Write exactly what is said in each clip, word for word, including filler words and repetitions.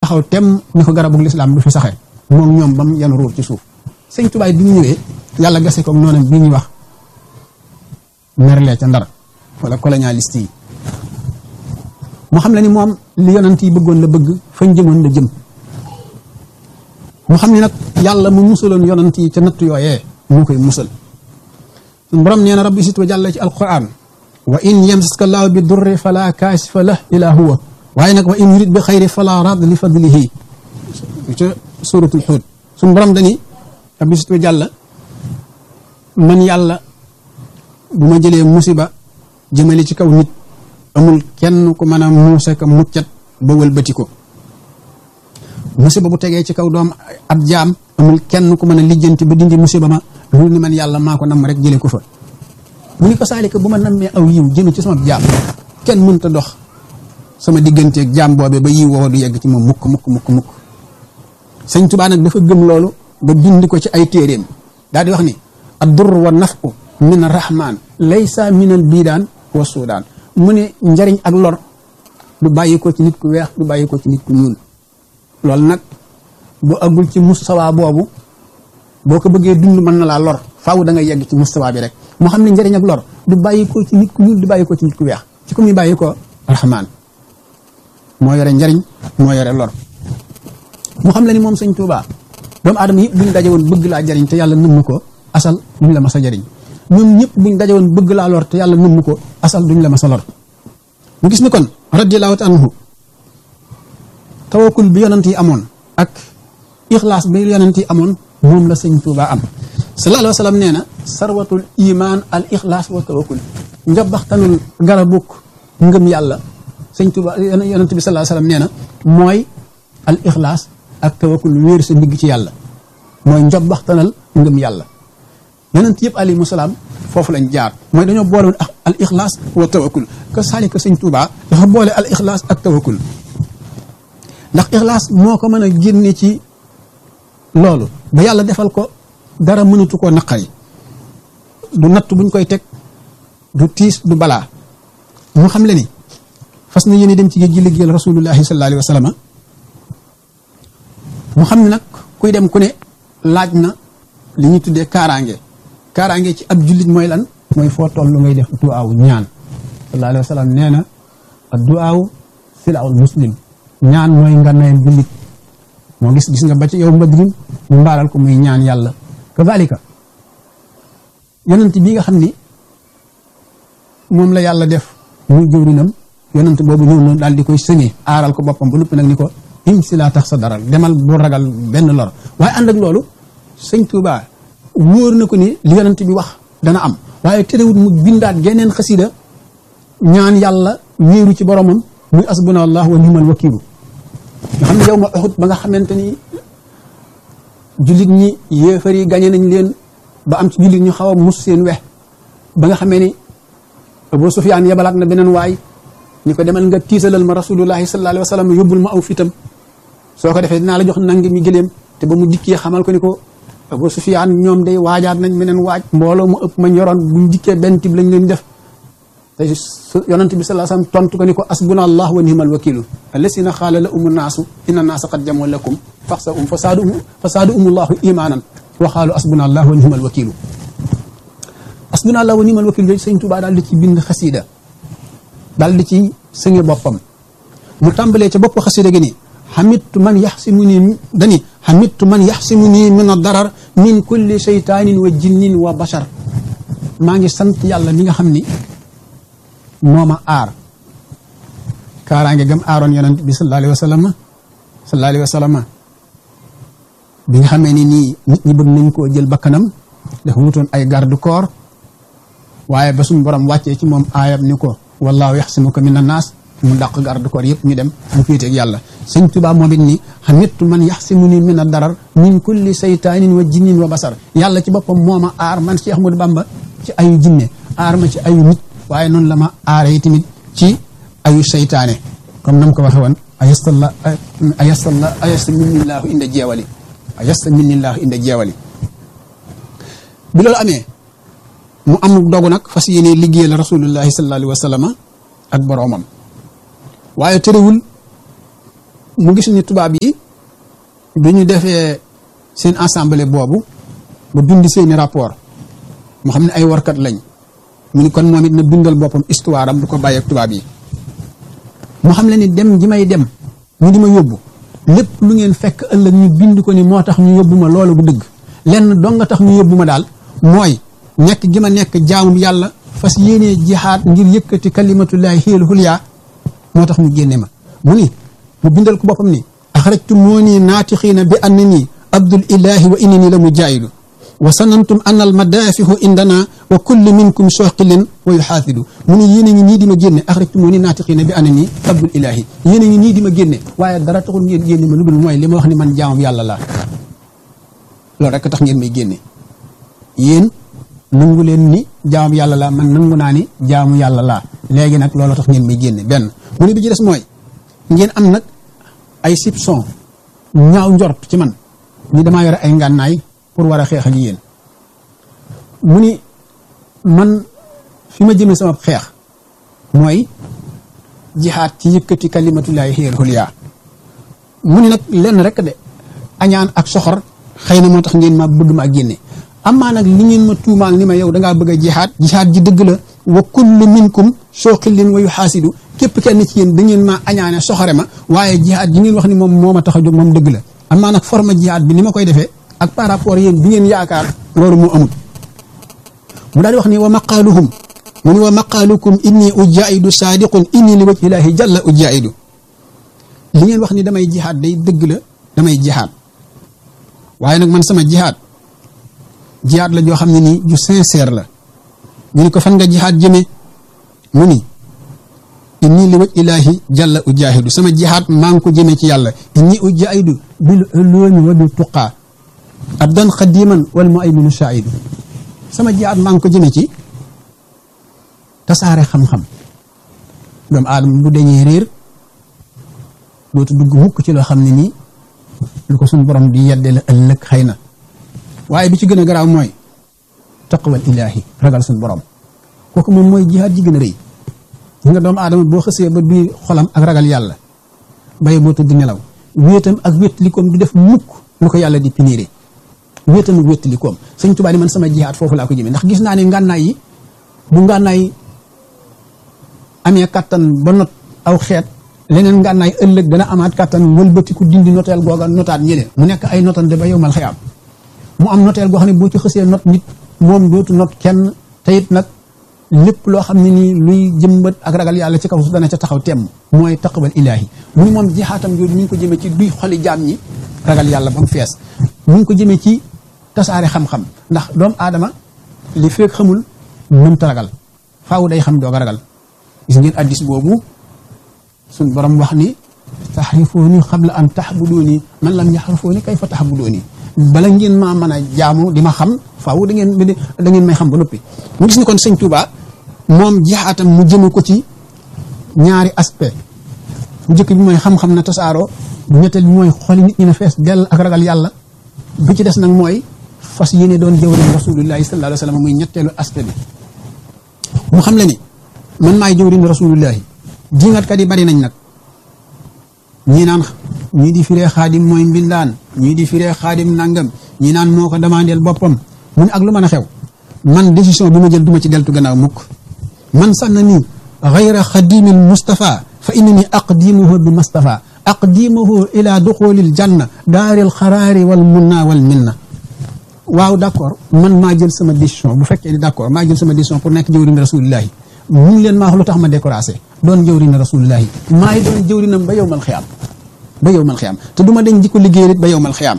taxaw tem ni ko garabu lislaam du fi saxee moom ñoom ba mu yanu ruur ci suuf sëñ Tuubaa bi mu ñëwee yàlla gase ko noonam bi ñuy wax merlee ca Ndar wala colonialiste yi mu xam ne ni moom li yonent yi bëggoon la bëgg fañ jëmoon la jëm mu xam ne nag yàlla mu musaloon yonent yi ca natt yooyee mu koy musal suñu borom nee na rabbi sit wa jàlla ci alquran wa in yamsaska llaahu bi durri fala kaashifa lahu illa huwa waaye nag wa in yurid bi xayri fala radd li fadlihi ca suratul Huud suñu borom dani rabbi sit wa jàlla man yàlla bu ma jëlee musiba jëmale ci kaw nit amul kenn ku mën a muuse ka muccat ba wëlbati ko musiba bu tegee ci kaw doom ab jaam amul kenn ku mën a lijjanti ba dindi musiba ma lu ni man yàlla maa ko namm rek jëlee ko fa mu ni ko saalika bu ma nammee aw yiw jëme ci sama jaam kenn mënta dox sama digganteeg jaam boobee ba yiw woo du yegg ci moom mukk mukk mukk mukk sëñ Tuubaa nag dafa gëm loolu ba bind ko ci ay téeréem daal di wax ni ad-durr wa naf'u min ar-rahman laysa min al-bidaan wa suudaan mu ne njariñ ak lor du bàyyi ko ci nit ku weex du bàyyi ko ci nit ku ñuul loolu nag bu agul ci mustawa boobu boo ko bëggee dund mën na laa lor faaw da nga yegg ci mustawa bi rek moo xam ne njariñ ak lor du bàyyi ko ci nit ku ñuul du bàyyi ko ci nit ku weex ci ko muy bàyyi ko rahmaan moo yore njariñ moo yore lor mu xam la ni moom sëñ Tuubaa doomu aadama yëpp buñ daje woon bëgg laa jariñ te yàlla nëmm ko asal duñ la mas a jariñ ñun ñëpp buñ daje woon bëgg laa lor te yàlla nëmm ko asal duñ la mas a lor mu gis ni kon radiyallaahu anhu tawakkul bi yonent yi amoon ak ixlaas bi yonent yi amoon moom la sëñ Tuubaa am sallallaahu alayhi wa sallam nee na sarwatul iman al ixlaas wa tawakkul njabaxtanul garabuk ngëm yàlla sëñ Tuubaa yonent bi sallallaahu alayhi wa sallam nee na mooy al ixlaas ak tawakkul wéeru sa ndigg ci yàlla mooy njabaxtanal ngëm yàlla yonent yëpp alayhimu salaam foofu lañ jaar mooy dañoo boole woon al ixlaas wa tawakkul que saalika sëñ Tuubaa dafa boole al ixlaas ak tawakkul ndax ixlaas moo ko mën a génne ci loolu ba yàlla defal ko dara mënatu koo naqari du natt buñ koy teg du tiis du balaa mu xam le ni fas na yéene dem ci géej gi liggéeyal rasulullahi sallallahu alayhi wa sallam mu xam ne nag kuy dem ku ne laaj na li ñuy tuddee kaaraange kaaraange ci ab jullit mooy lan mooy foo toll ngay def duwaaw ñaan sallallahu alayhi wa sallam nee na ad duwaaw silaawul muslim ñaan mooy ngànnaayam jullit moo gis gis nga ba ci yow mbadrin mu mbaaral ko muy ñaan yàlla kazalika yonent bi nga xam ni moom la yàlla def muy jëwrinam yonent boobu ñëw na daal di koy sëñee aaral ko boppam ba noppi nag ni ko im si laa tax sa daral demal bu ragal benn lor waaye ànd ak loolu sëñ Tuubaa wóor na ko ni li yonent bi wax dana am waaye terewut mu bindaat geneen xasida ñaan yàlla wéeru ci boromam muy asbuna allah wa ni'mal wakiilu nga xam ne yow ma Uhud ba nga xamante ni jullit ñi yéefar yi gañe nañ leen ba am ci jullit ñu xaw a mus seen wex ba nga xamee ni Abu Sufyaan yebalaat na beneen waay ñu ko demal nga tiisalal ma rasulullahi sallallahu alayhi wa sallam yóbbul ma aw fitam soo ko defee dinaa la jox nangi mi gëléem te ba mu dikkee xamal ko ni ko Abu Sufyaan ñoom day waajaat nañ meneen waaj mbooloo mu ëpp ma ñoroon buñ dikkee benn tib lañ leen def te yonent bi sallallahu alayhi wa sallam tontu ko ni ko asbuna allah wa ni'mal wakiilu allasina xaala la umu naasu inna naasa qad jamoo lakum faxsa um fasaadu um fasaadu umullahu imaanan wa xaalu asbuna allah wa ni'mal wakiilu asbuna allah wa ni'mal wakiilu yooyu sëñ Tuubaa daal di ci bind xasiida daal di ci sënge boppam mu tàmbalee ca bopp xasiida gi ni xamittu man yaxsimu nii dani xamittu man yaxsimu nii min ad-darar min kulli seytaanin wa jinnin wa bashar maa ngi sant yàlla mi nga xam ni moo ma aar kaaraange gam aaroon yonent bi sallallahu alayhi wa sallam sallallahu alayhi wa sallam bi nga xamee ni nii nit ñi bëgg nañ koo jël bakkanam dafa wutoon ay garde corps waaye ba suñu borom wàccee ci moom aayam ni ko wallaahu yaxsimuka mina naas mu dàq garde corps yëpp ñu dem mu féeteeg yàlla sëñ Tuubaa moom it ni xamittu man yaxsimuni min ad-darar min kulli saytaanin wa jinnin wa basar yàlla ci boppam moo ma aar man Cheikh Ahmadou Bamba ci ayu jinne aar ma ci ayu nit waaye noonu la ma aaree tamit ci ayu seytaane comme nam ko waxee woon ayastalla ayastalla ayasta minnillaahu inda jeewali ayasta minnillaahu inda jeewali bi loolu amee mu am dogu nag fas yéene liggéeyal rasulullahi sallallahu alayhi wa sallam ak boroomam waaye terewul mu gis ni tubaab yi bi ñu defee seen assemblée boobu ba bind seeni rapport mu xam ne ay warkat lañ mu ni kon moom it na bindal boppam histoire am du ko bàyyi ak tubaab yi mu xam le ni dem ji may dem ñu di ma yóbbu lépp lu ngeen fekk ëllëg ñu bind ko ni moo tax ñu yóbbu ma loolu bu dëgg lenn dong nga tax ñu yóbbu ma daal mooy nekk gi ma nekk jaamum yàlla fas yéenee jihaad ngir yëkkati kalimatullahi hiyal hulya moo tax ñu génne ma mu ni mu bindal ko boppam ni axrajtumuuni naatixiina bi annani abdul ilahi wa innani la mujaahidu wa sanantum anna al madafihu indana wa kullu minkum soqilin wa yuxaasidu mu ni yéen a ngi nii di ma génne axrajtumuuni naatixiina bi annani abdul ilahi yéen a ngi nii di ma génne waaye dara taxul ngeen génne ma lu dul mooy li ma wax ni man jaamum yàlla laa loolu rek tax ngeen may génne yéen nangu leen ni jaamu yàlla laa man nangu naa ni jaamu yàlla laa léegi nag loolu tax ngeen may génne benn mu ne bi ci des mooy ngeen am nag ay soupçon ñaaw njort ci man ni damaa yore ay ngànnaay pour war a xeex ak yéen mu ni man fi ma jëmee sama xeex mooy jihaad ci yëkkati kalimatullahi hiyal hulya mu ni nag lenn rek de añaan ak soxor xëy na moo tax ngeen ma bëgg ma ak génne amaa nag li ngeen ma tuumaal ni ma yow dangaa bëgg a jihaad jihaad ji dëgg la wa kullu minkum soqilin wa yuxaasidu képp kenn ci yéen da ngeen maa añaane soxore ma waaye jihaad ji ngeen wax ni moom moo ma tax a jóg moom dëgg la amaa nag forme jihaad bi ni ma koy defee ak par rapport yéen bi ngeen yaakaar loolu moo amut mu daal di wax ni wa maqaaluhum mu ni wa maqaalukum inni ujaidu saadiqun inni li wajhi ilaahi jalla ujaidu li ngeen wax ni damay jihaad day dëgg la damay jihaad waaye nag man sama jihaad jihaad la joo xam ne nii ju sincère la ñu ni ko fan nga jihaad jëme mu ni inni li waj ilaahi jalla ujaahidu sama jihaad maa ngi ko jëme ci yàlla inni ujaahidu bil ulumi wa bil tuqaa abdan xadiman wal muayminu shaahidu sama jihaad maa ngi ko jëme ci tasaare xam-xam doomu aadama bu dañee réer dootu dugg mukk ci loo xam ne nii lu ko suñ borom di yedde la ëllëg xëy na waaye bi ci gën a garaaw mooy taqwal ilaahi ragal suñ borom kooku moom mooy jihaad ji gën a rëy ñi nga doomu aadama boo xësee ba biir xolam ak ragal yàlla baye boo tëdd nelaw wéetam ak wéttalikoom du def mukk lu ko yàlla di piniré wéetam ak wéttalikoom sëñ Tuubaa ni man sama jihaad foofu laa ko jëmee ndax gis naa ne ngànnaay yi bu ngànnaay amee kattan ba not aw xeet leneen ngànnaay ëllëg dana amaat kattan wëlbatiku dindi noteel googa notaat ñële mu nekk ay notante ba yowmal xiyaam mu am noteel goo xam ne boo ci xësee not nit moom dootu not kenn te it nag lépp loo xam ne nii luy jëmbat ak ragal yàlla ci kaw su dana ca taxaw temm mooy taqwal ilaahi mu ni moom jihaatam jooju mi ngi ko jëmee ci duy xoli jaam ñi ragal yàlla ba mu fees mu ngi ko jëmee ci tasaare xam-xam ndax doomu aadama li feek xamul mënta ragal faaw day xam doog a ragal gis ngeen addis boobu suñ borom wax ni taxrifuuni xabla an taxbuduuni man lam yaxrifuuni kayfa taxbuduuni bala ngeen maa mën a jaamu di ma xam faaw da ngeen da ngeen may xam ba noppi mu gis ni kon sëñ Touba moom jihaatam mu jëme ko ci ñaari aspect bu njëkk bi mooy xam-xam na tasaaroo bu ñetteel bi mooy xoli nit ñi na fees dell ak ragal yàlla bi ci des nag mooy fas yéene doon jëwriñ rasulullahi sallallahu alayhi wa sallam muy ñetteelu aspect bi mu xam le ni man maay jëwriñ rasulullahi jingatkat yi bari nañ nag ñii naan ñii di firee xaadim mooy mbindaan ñii di firee xaadim nangam ñii naan moo ko demandeel boppam mu ne ak lu mën a xew man décision bi ma jël duma ci deltu gannaaw mukk man sànna nii gayra xadimil Mustafa fa innani aqdimuhu bi Mustafa aqdimuhu ila duxulil janna daaril xaraari wal munna wal minna waaw d' accord man maa jël sama décision bu fekkee ni d' accord maa jël sama décision pour nekk jëwriñ rasulillahi mu ngi leen maa wax lu tax ma découragé doon jëwriñ rasulillahi maay doon jëwriñam ba yowmal xiyaam ba yowmal xiyaam te du ma dañ di ko liggéey nit ba yowmal xiyaam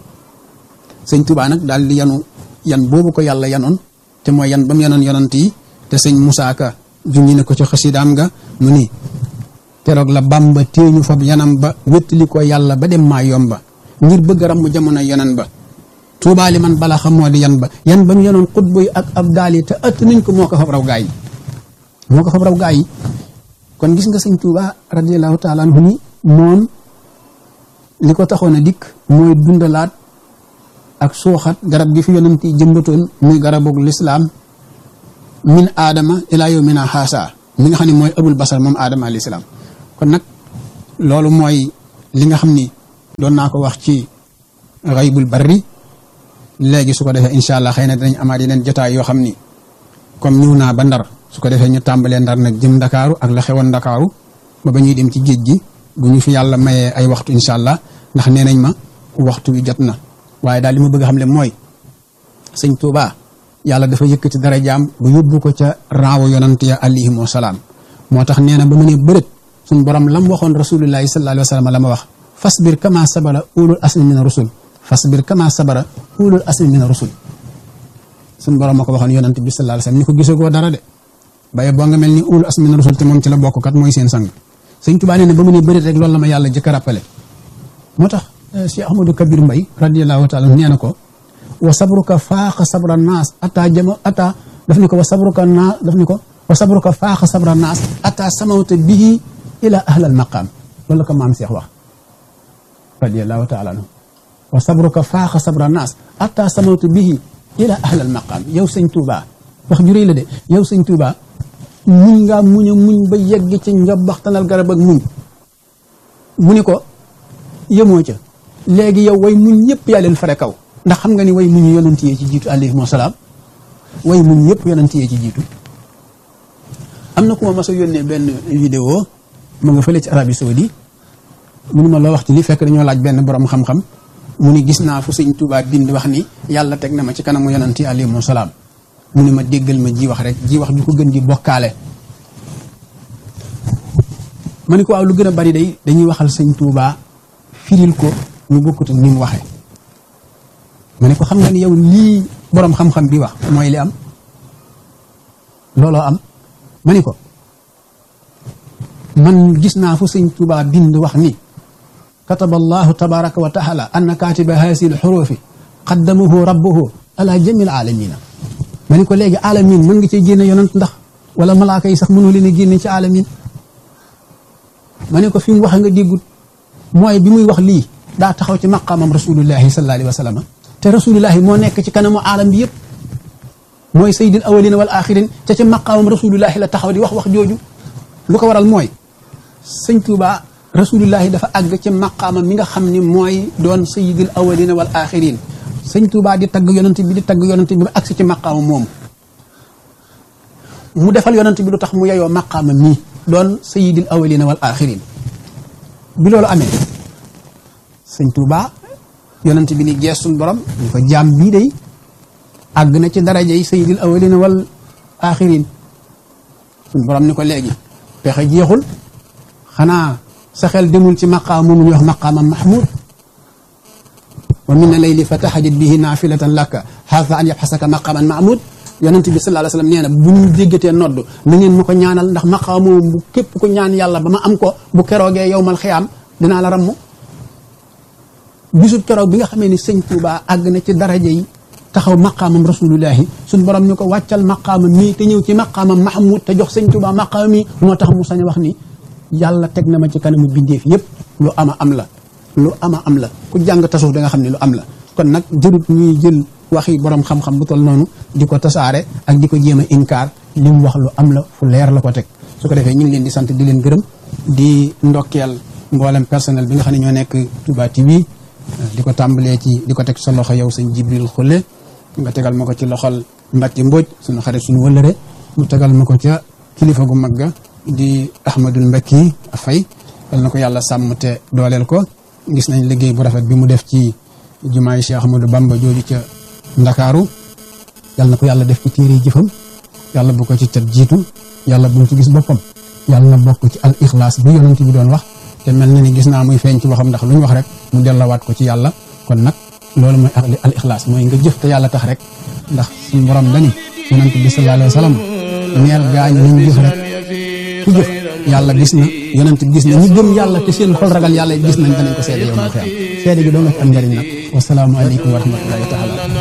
sëñ Tuubaa nag daal di yanu yan boobu ko yàlla yanoon te mooy yan ba mu yanoon yonant yi te sëñ Musaa Ka junñi ne ko ci xasidaam nga mu ni keroog la Bàmba téeñu fab yanam ba wéttali ko yàlla ba dem maa yomba ngir bëgg ram mu jamono yonan ba Tuubaa li man bala xam moo di yan ba yan ba mu yanoon xutba yi ak ab daal yi te ëtt nañ ko moo ko fab raw gaa yi moo ko fab raw gaa yi kon gis nga sëñ Tuubaa radiyallahu taala anhu ni moom li ko taxoon a dikk mooy dundalaat ak suuxat garab gi fi yonent yi jëmbatoon muy garaboog lislaam min aadama ilaa yow mina xaasa mi nga xam ne mooy abul basar moom aadama alayhi salaam kon nag loolu mooy li nga xam ni doon naa ko wax ci Ghaybul Barri léegi su ko defee incha allah xëy na dinañ amaat yeneen jotaay yoo xam ni comme ñëw naa ba Ndar su ko defee ñu tàmbalee Ndar nag jëm Ndakaaru ak la xewoon Ndakaaru ba ba ñuy dem ci géej gi bu ñu fi yàlla mayee ay waxtu incha allah ndax nee nañ ma waxtu wi jot na waaye daal li ma bëgg a xam le mooy sëñ Touba yàlla dafa yëkkati dara jaam bu yóbbu ko ca raawu yonante ya alayhimu salaam moo tax nee na ba mu ne bërët suñ borom lam waxoon rasulullahi sallallahu alayhi wa sallam la ma wax fasbir kama sabara ulul asmi mina rusul fasbir kama sabara ulul asmi mina rusul suñ borom ma ko waxoon yonante bi sallallahu alayhi wa sallam ni ko gisagoo dara de baye boo nga mel ni ulul asmi mina rusul te moom ci la bokk kat mooy seen sang sëñ Touba nee na ba mu ne bërët rek loolu la ma yàlla jëkk a rappelé moo tax Cheikh Ahmadou Kabir Mbaye radiyallahu taala nee na ko wa sabruka faaxa sabra naas ata jama ata daf ni ko wa sabruka naa daf ni ko wa sabruka faaxa sabra naas ata samawta bihi ila ahlal maqaam loolu la ko maam Cheikh wax radiyallahu taala anhu wa sabruka faaxa sabra naas ata samawta bihi ila ahlal maqaam yow sëñ Touba wax ju rëy la de yow sëñ Touba muñ ngaa muñ a muñ ba yegg ci nga baxtanal garab ak muñ mu ni ko yemoo ca léegi yow way muñ ñëpp yaa leen fare kaw ndax xam nga ni way muñ yonent yee ci jiitu alayhimu salaam way muñ ñëpp yonent yee ci jiitu am na ku ma mas a yónnee benn vidéo mu nga fële ci Arabie Saoudi mu ni ma loo wax ci li fekk dañoo laaj benn borom xam-xam mu ni gis naa fu sëñ Touba bind wax ni yàlla teg na ma ci kanamu yonent yi alayhimu salaam mu ni ma déggal ma ji wax rek ji wax ju ko gën di bokkaale ma ni ko waaw lu gën a bari day dañuy waxal sëñ Touba firil ko ñu bokkut ni mu waxee ma ne ko xam nga ni yow lii boroom xam-xam bi wax mooy li am looloo am ma ni ko man gis naa fu sëñ Touba bind wax ni kataba allahu tabaraka wa taala anna katiba hasil xurufi qaddamahu rabbuhu ala jamil alamina ma ni ko léegi alamin mën nga cee génne yonant ndax wala malaaka yi sax mënoo leen a génne ci alamin ma ne ko fi mu wax nga déggut mooy bi muy wax lii daa taxaw ci maqaamam rasulullahi sallallahu alayhi wa sallam te rasulullahi moo nekk ci kanamu aalam bi yëpp mooy sayyidil awwalina wal axirin te ci maqaamam rasulullahi la taxaw di wax wax jooju lu ko waral mooy sëñ Touba rasulullahi dafa àgg ci maqaamam mi nga xam ni mooy doon sayyidil awwalina wal axirin sëñ Touba di tagg yonante bi di tagg yonante bi ba agsi ci maqaamam moom mu defal yonante bi lu tax mu yeyoo maqaamam mii doon sayyidil awwalina wal axirin bi loolu amee sëñ Touba yonent bi ni gees suñ borom ñu ko jaam bii day àgg na ci daraja yi sayyidil awwalina wal axirin suñ borom ni ko léegi pexe jeexul xanaa sa xel demul ci maqaam moomu ñuy wax maqaamam mahmud wa min al-layli fa tahajjad bihi naafilatan laka haasa an yabxasaka maqaaman mahmud yonent bi sallallahu alayhi wa sallam nee na bu ñu déggatee nodd na ngeen ma ko ñaanal ndax maqaam moomu bu képp ko ñaan yàlla ba ma am ko bu keroogee yowmal xiyaam dinaa la ramm bisub keroog bi nga xamee ni sëñ Touba àgg na ci daraja yi taxaw maqaamam rasulullahi suñ borom ñu ko wàccal maqaamam mii te ñëw ci maqaamam mahmud te jox sëñ Touba maqaamam mii moo tax mu sañ a wax ni yàlla teg na ma ci kanamu bindeef yëpp lu ama am la lu ama am la ku jàng tasawuf da nga xam ne lu am la kon nag jërut ñuy jël waxi borom xam-xam bu tol noonu di ko tasaare ak di ko jéem a inkaar li mu wax lu am la fu leer la ko teg su ko defee ñu ngi leen di sant di leen gërëm di ndokkeel mboolem personnel bi nga xam ne ñoo nekk Touba T V di ko tàmbalee ci di ko teg sa loxo yow sëñ Jibril Xulle nga tegal ma ko ci loxol Mbacke Mbodj suñu xarit suñu wëllëre mu tegal ma ko ca kilifa gu mag ga di Ahmadul Mbacke Fay yal na ko yàlla sàmm te dooleel ko gis nañ liggéey bu rafet bi mu def ci jumaay Cheikh Ahmadou Bamba jooju ca Ndakaaru yal na ko yàlla def ci téere jëfam yàlla bu ko ci cat jiitu yàlla bu mu ci gis boppam yàlla na bokk ci al ixlaas bi yonent bi doon wax te mel na ni gis naa muy feeñ ci waxam ndax lu ñu wax rek mu dellawaat ko ci yàlla kon nag loolu mooy al ixlaas mooy nga jëf te yàlla tax rek ndax suñu borom dani yonent bi sallallahu alayhi wa sallam neel gaañ nañ jëf rek ku jëf yàlla gis na yonent bi gis na ñi gëm yàlla te seen xol ragal yàlla gis nañ danañ ko seede yow ma fi am seede gi doo nga ci am njëriñ nag wasalaamu aleykum wa rahmatullahi taala